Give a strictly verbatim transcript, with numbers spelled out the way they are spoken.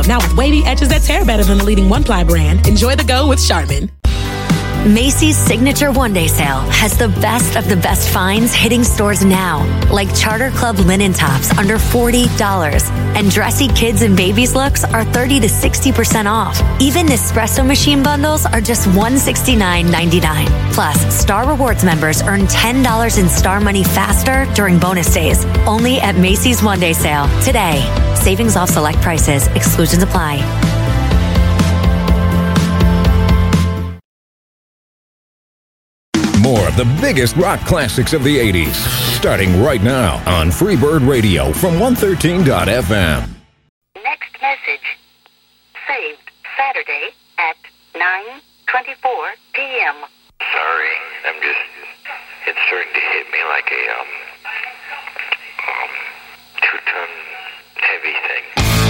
Club, now with wavy edges that tear better than the leading one-ply brand. Enjoy the go with Charmin. Macy's Signature One Day Sale has the best of the best finds hitting stores now, like Charter Club linen tops under forty dollars, and dressy kids and babies looks are thirty to sixty percent off. Even Nespresso machine bundles are just one hundred sixty-nine ninety-nine. Plus, Star Rewards members earn ten dollars in Star Money faster during bonus days, only at Macy's One Day Sale today. Savings off select prices. Exclusions apply. More of the biggest rock classics of the eighties, starting right now on Freebird Radio from one thirteen dot f m. Next message. Saved Saturday at nine twenty-four p.m. Sorry, I'm just, it's starting to hit me like a, um, um, two-ton heavy thing.